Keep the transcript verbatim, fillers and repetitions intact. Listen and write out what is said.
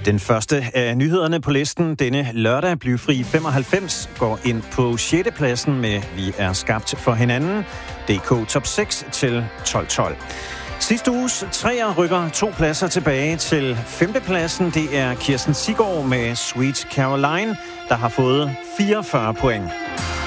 Den første af nyhederne på listen denne lørdag, Blyfri femoghalvfems, går ind på sjette pladsen med Vi er skabt for hinanden. D K Top seks til tolv tolv. Sidste uges træer rykker to pladser tilbage til femtepladsen. Det er Kirsten Siggaard med Sweet Caroline, der har fået fireogfyrre point.